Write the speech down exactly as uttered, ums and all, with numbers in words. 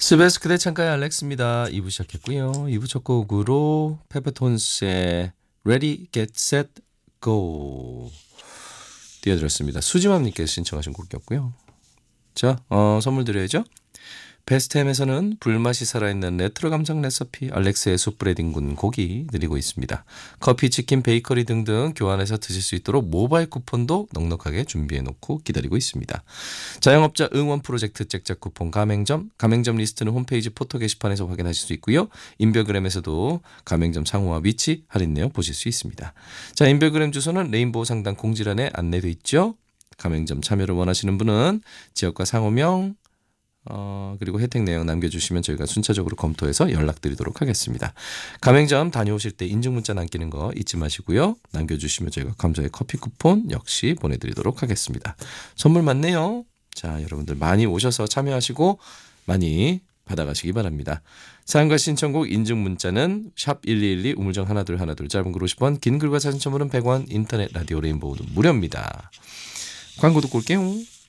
스베이스 그대 창가의 알렉스입니다. 이 부 시작했고요. 이 부 첫 곡으로 페퍼톤스의 Ready, Get, Set, Go 띄워드렸습니다. 수지맘님께서 신청하신 곡이었고요. 자, 어, 선물 드려야죠. 베스트햄에서는 불맛이 살아있는 레트로 감성 레시피 알렉스의 숯브레딩군 고기 드리고 있습니다. 커피, 치킨, 베이커리 등등 교환해서 드실 수 있도록 모바일 쿠폰도 넉넉하게 준비해놓고 기다리고 있습니다. 자영업자 응원 프로젝트 잭잭 쿠폰 가맹점, 가맹점 리스트는 홈페이지 포토 게시판에서 확인하실 수 있고요. 인별그램에서도 가맹점 상호와 위치, 할인 내역 보실 수 있습니다. 자, 인별그램 주소는 레인보우 상단 공지란에 안내되어 있죠. 가맹점 참여를 원하시는 분은 지역과 상호명, 어, 그리고 혜택 내용 남겨주시면 저희가 순차적으로 검토해서 연락드리도록 하겠습니다. 가맹점 다녀오실 때 인증문자 남기는 거 잊지 마시고요. 남겨주시면 저희가 감사의 커피 쿠폰 역시 보내드리도록 하겠습니다. 선물 많네요. 자, 여러분들 많이 오셔서 참여하시고 많이 받아가시기 바랍니다. 사연과 신청곡 인증문자는 샵 일이일이 우물정 하나둘 하나둘 짧은 글 오십 원, 긴 글과 사진 첨부는 백 원, 인터넷 라디오 레인보우는 무료입니다. 광고 듣고 올게요.